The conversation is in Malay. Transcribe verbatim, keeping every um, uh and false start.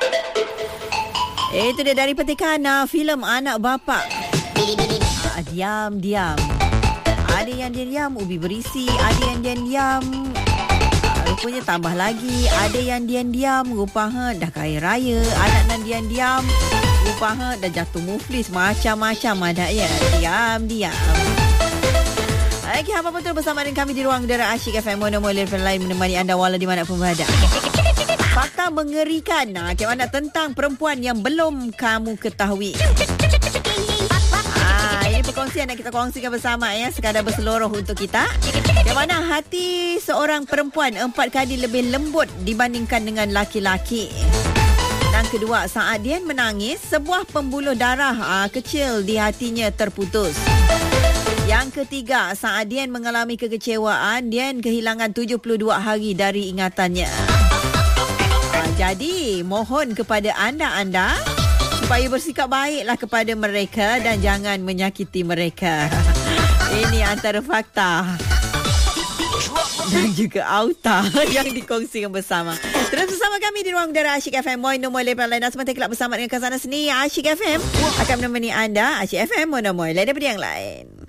Itu dia dari petikan uh, filem Anak Bapa. Uh, diam, diam. Ada yang diam, ubi berisi. Ada yang diam-diam, uh, rupanya tambah lagi. Ada yang diam-diam, rupanya dah kaya raya. Anak nan diam-diam, rupanya dah jatuh muflis. Macam-macam ada ya. Diam, diam. Okey, apa betul bersama dengan kami di ruang udara Asyik F M Mono-Mono lain menemani anda walau di mana pun berada. Fakta mengerikan okay, mana tentang perempuan yang belum kamu ketahui. Ah, ini perkongsian yang kita kongsikan bersama ya, sekadar berseluruh untuk kita. Di mana hati seorang perempuan empat kali lebih lembut dibandingkan dengan laki-laki. Dan kedua, saat Dian menangis, sebuah pembuluh darah ah, kecil di hatinya terputus. Yang ketiga, saat Dian mengalami kekecewaan, Dian kehilangan tujuh puluh dua hari dari ingatannya. Jadi, mohon kepada anda-anda supaya bersikap baiklah kepada mereka dan jangan menyakiti mereka. Ini antara fakta dan juga auta yang dikongsikan bersama. Terus bersama kami di ruang udara Asyik F M Mono-Mono lain dan semata kelab bersama dengan Khazanah Seni. Asyik F M akan menemani anda. Asyik F M Mono-Mono lain daripada yang lain.